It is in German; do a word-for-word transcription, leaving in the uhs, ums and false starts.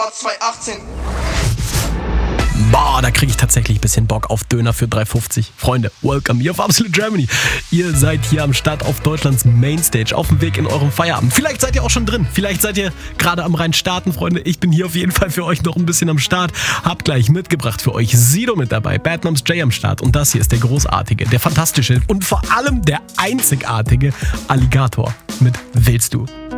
zwanzig achtzehn. Boah, da kriege ich tatsächlich ein bisschen Bock auf Döner für drei fünfzig. Freunde, welcome hier auf Absolute Germany. Ihr seid hier am Start auf Deutschlands Mainstage, auf dem Weg in eurem Feierabend. Vielleicht seid ihr auch schon drin, vielleicht seid ihr gerade am rein starten, Freunde. Ich bin hier auf jeden Fall für euch noch ein bisschen am Start. Hab gleich mitgebracht für euch Sido mit dabei, Bad Moms J am Start. Und das hier ist der großartige, der fantastische und vor allem der einzigartige Alligator mit Willst du?